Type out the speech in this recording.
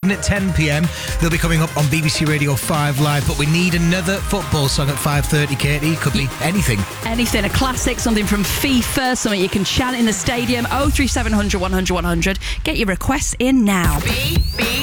Wimbledon at 10 p.m. They'll be coming up on BBC Radio 5 Live, but we need another football song at 5:30, Katie. Could be anything. Anything, a classic, something from FIFA, something you can chant in the stadium. 03700 100 100. Get your requests in now. BBC